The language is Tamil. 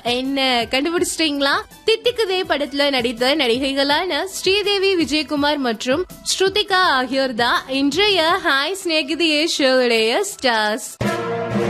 என்ன கண்டுபிடிச்சிட்டீங்களா? தித்திக்குதே படத்துல நடித்த நடிகைகளான ஸ்ரீதேவி, விஜயகுமார் மற்றும் ஸ்ருதிகா ஆகியோர் தான் இன்றைய ஹாய் சிநேகிதியே ஷோவுடைய ஸ்டார்ஸ்.